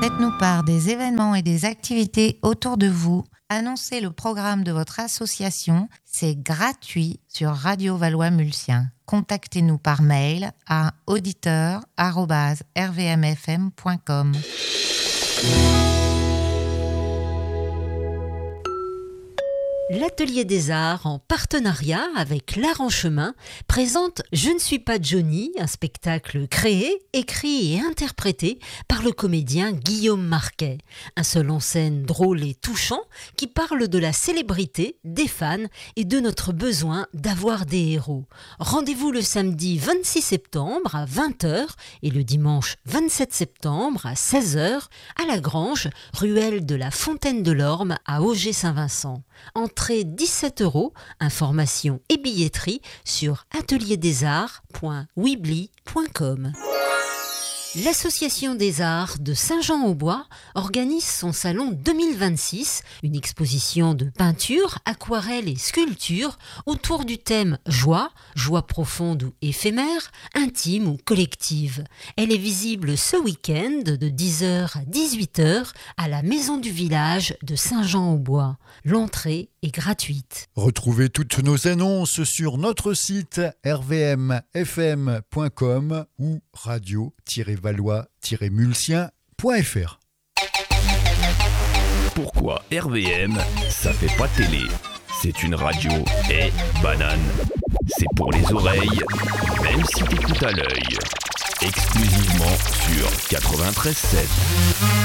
Faites-nous part des événements et des activités autour de vous. Annoncez le programme de votre association. C'est gratuit sur Radio Valois-Mulsien. Contactez-nous par mail à auditeur@rvmfm.com. L'Atelier des Arts, en partenariat avec l'Art en Chemin, présente Je ne suis pas Johnny, un spectacle créé, écrit et interprété par le comédien Guillaume Marquet. Un seul en scène drôle et touchant qui parle de la célébrité, des fans et de notre besoin d'avoir des héros. Rendez-vous le samedi 26 septembre à 20h et le dimanche 27 septembre à 16h à la Grange, ruelle de la Fontaine de l'Orme à Auger-Saint-Vincent. Entrée 17 €, information et billetterie sur atelierDesArts.weebly.com. L'Association des Arts de Saint-Jean-au-Bois organise son salon 2026, une exposition de peinture, aquarelle et sculpture autour du thème joie, joie profonde ou éphémère, intime ou collective. Elle est visible ce week-end de 10h à 18h à la Maison du Village de Saint-Jean-au-Bois. L'entrée est gratuite. Retrouvez toutes nos annonces sur notre site rvmfm.com ou radio-valois-mulsien.fr. Pourquoi RVM, ça fait pas télé? C'est une radio et banane. C'est pour les oreilles, même si t'écoutes à l'œil. Exclusivement sur 93.7.